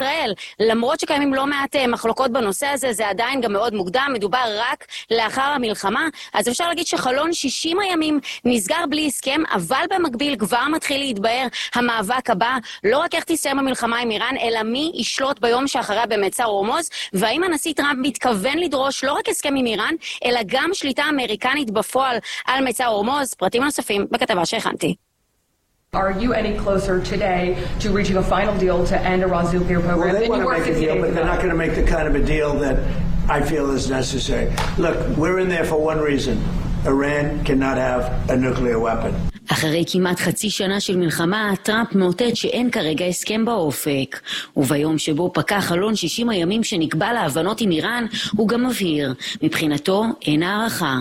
ישראל. למרות שקיימים לא מעט מחלוקות בנושא הזה, זה עדיין גם מאוד מוקדם, מדובר רק לאחר המלחמה, אז אפשר להגיד שחלון 60 הימים נסגר בלי הסכם, אבל במקביל כבר מתחיל להתבהר המאבק הבא, לא רק איך תסיים המלחמה עם איראן, אלא מי ישלוט ביום שאחריה במצר הורמוז, והאם הנשיא טראמפ מתכוון לדרוש לא רק הסכם עם איראן, אלא גם שליטה אמריקנית בפועל על מצר הורמוז. פרטים נוספים בכתבה שהכנתי. Are you any closer today to reaching a final deal to end Iran's nuclear program? Well, they want to make a deal, but they're not going to make the kind of a deal that I feel is necessary. Look, we're in there for one reason. Iran cannot have a nuclear weapon. אחרי כמעט חצי שנה של מלחמה, טראמפ מאותת שאין כרגע הסכם באופק. וביום שבו פקע חלון 60 הימים שנקבע להבנות עם איראן, הוא גם מבהיר, מבחינתו אין הערכה.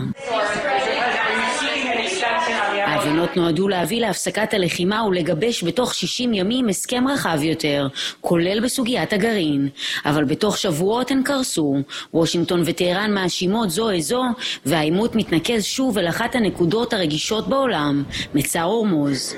ההבנות נועדו להביא להפסקת הלחימה ולגבש בתוך 60 ימים הסכם רחב יותר, כולל בסוגיית הגרעין. אבל בתוך שבועות הן קרסו. וושינגטון וטהרן מאשימות זו איזו, והעימות מתנקז שוב אל אחת הנקודות הרגישות בעולם, מצר הורמוז.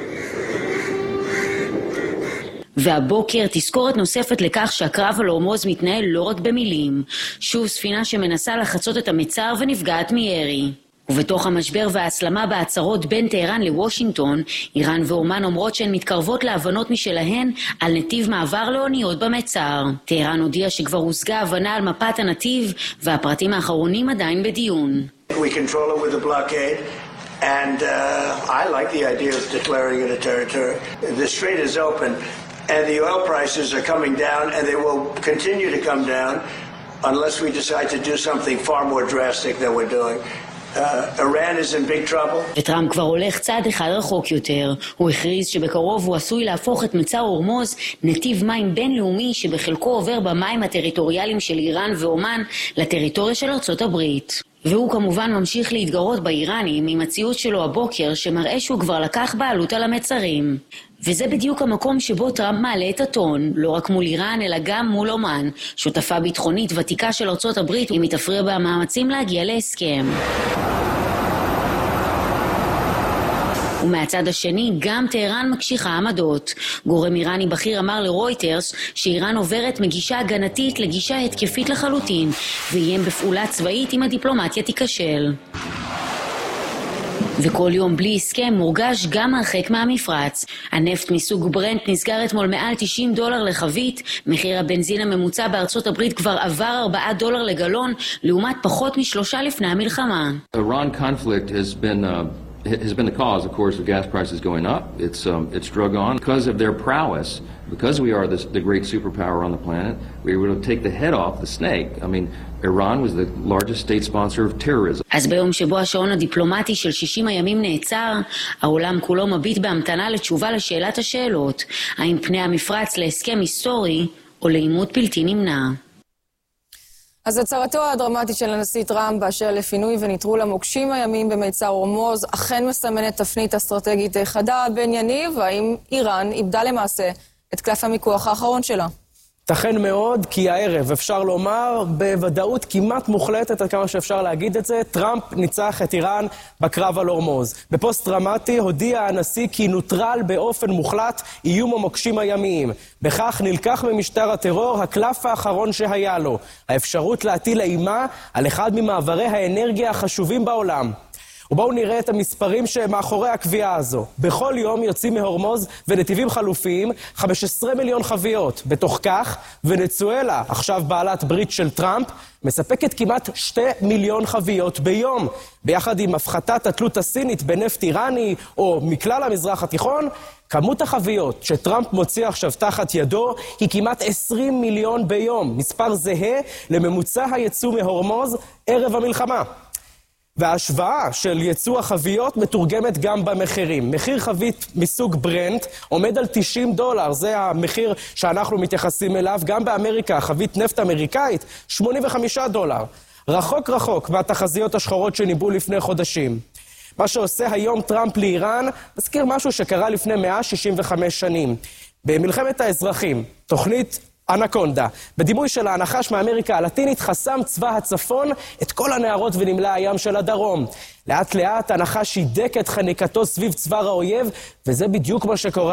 והבוקר תזכורת נוספת לכך שהקרב על הורמוז מתנהל לא רק במילים. שוב ספינה שמנסה לחצות את המצר ונפגעת מירי. ובתוך המשבר וההסלמה בהצהרות בין טהרן לוושינגטון, איראן ואומן אומרות שהן מתקרבות להבנות משלהן על נתיב מעבר לאוניות במצר. טהרן הודיעה שכבר הושגה הבנה על מפת הנתיב, והפרטים האחרונים עדיין בדיון. We control it with a blockade, and I like the idea of declaring it a territory. The strait is open, and the oil prices are coming down, and they will continue to come down unless we decide to do something far more drastic than we're doing. Iran is in big trouble. וטראמפ כבר הולך צעד אחד רחוק יותר. הוא הכריז שבקרוב הוא עשוי להפוך את מצר הורמוז נתיב מים בינלאומי שבחלקו עובר במים הטריטוריאליים של איראן ואומן לטריטוריה של ארצות הברית. והוא כמובן ממשיך להתגרות באיראנים עם הציוץ שלו הבוקר שמראה שהוא כבר לקח בעלות על המצרים. וזה בדיוק המקום שבו טראמפ מעלה את הטון, לא רק מול איראן אלא גם מול אומן, שותפה ביטחונית ותיקה של ארצות הברית, אם מתפריע במאמצים להגיע להסכם. ומהצד השני גם טהרן מקשיחה עמדות. גורם איראני בכיר אמר לרויטרס שאיראן עוברת מגישה הגנתית לגישה התקפית לחלוטין, ואיים בפעולה צבאית אם הדיפלומטיה תיכשל. וכל יום בלי הסכם מורגש גם הרחק מהמפרץ. הנפט מסוג ברנט נסגר אתמול מעל $90 לחבית, מחיר הבנזין הממוצע בארצות הברית כבר עבר $4 לגלון, לעומת פחות מ3 לפני המלחמה. Iran conflict has been the cause, of course, of gas prices going up. It's drug on because of their prowess. Because we are the great superpower on the planet, we were able to take the head off the snake. I mean, Iran was the largest state sponsor of terrorism. אז ביום שבו השעון הדיפלומטי של 60 הימים נעצר, העולם כולו מביט בהמתנה לתשובה לשאלת השאלות. האם פני המפרץ להסכם היסטורי או לעימות בלתי נמנע? אז הצהרתו הדרמטית של הנשיא טראמפ באשר לפינוי ונטרול המוקשים הימים במצר הורמוז אכן מסמנת תפנית אסטרטגית חדה. בן יניב, האם איראן איבדה למעשה את קלף המיקוח האחרון שלה? תכן מאוד, כי הערב אפשר לומר בוודאות כמעט מוחלטת, עד כמה שאפשר להגיד את זה, טראמפ ניצח את איראן בקרב על הורמוז. בפוסט דרמטי הודיע הנשיא כי נוטרל באופן מוחלט איום המוקשים הימיים. בכך נלקח ממשטר הטרור הקלף האחרון שהיה לו, האפשרות להטיל אימה על אחד ממעברי האנרגיה החשובים בעולם. ובואו נראה את המספרים שמאחורי הקביעה הזו. בכל יום יוצאים מהורמוז ונתיבים חלופיים 15 מיליון חביות. בתוך כך, ונצואלה, עכשיו בעלת ברית של טראמפ, מספקת כמעט 2 מיליון חביות ביום. ביחד עם הפחתת התלות הסינית בנפט איראני או מכלל המזרח התיכון, כמות החביות שטראמפ מוציא עכשיו תחת ידו היא כמעט 20 מיליון ביום. מספר זהה לממוצע הייצוא מהורמוז ערב המלחמה. וההשוואה של ייצוא החביות מתורגמת גם במחירים. מחיר חבית מסוג ברנט עומד על $90, זה המחיר שאנחנו מתייחסים אליו. גם באמריקה, חבית נפט אמריקאית, $85. רחוק רחוק מהתחזיות השחורות שניבאו לפני חודשים. מה שעושה היום טראמפ לאיראן מזכיר משהו שקרה לפני 165 שנים. במלחמת האזרחים, תוכנית אנקונדה. בדימוי של הנחש מאמריקה הלטינית חסם צבא הצפון את כל הנהרות ונמלי הים של הדרום. לאט לאט הנחש הידק את חניקתו סביב צבא האויב, וזה בדיוק מה שקורה